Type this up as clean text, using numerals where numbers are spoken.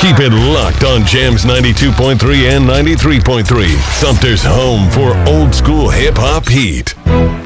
Keep it locked on Jams 92.3 and 93.3. Sumter's home for old school hip hop heat.